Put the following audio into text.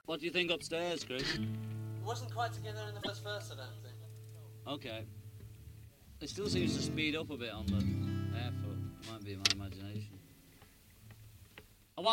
What do you think upstairs, Chris? It wasn't quite together in the first verse, I don't think. Okay. It still seems to speed up a bit on the airphone.